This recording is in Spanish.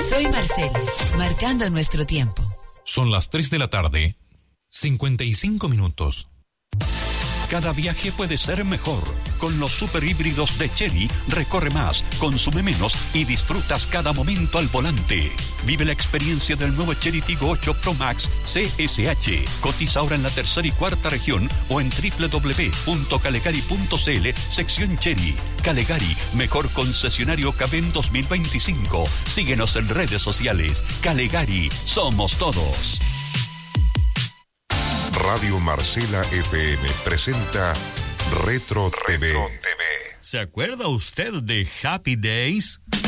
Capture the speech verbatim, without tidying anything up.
Soy Marcela, marcando nuestro tiempo. Son las tres de la tarde, cincuenta y cinco minutos. Cada viaje puede ser mejor. Con los super híbridos de Chery, recorre más, consume menos y disfrutas cada momento al volante. Vive la experiencia del nuevo Chery Tiggo ocho Pro Max C S H. Cotiza ahora en la tercera y cuarta región o en doble u doble u doble u punto calegari punto c l, sección Chery. Calegari, mejor concesionario C A B E M dos mil veinticinco. Síguenos en redes sociales. Calegari, somos todos. Radio Marcela F M presenta Retro T V. ¿Se acuerda usted de Happy Days?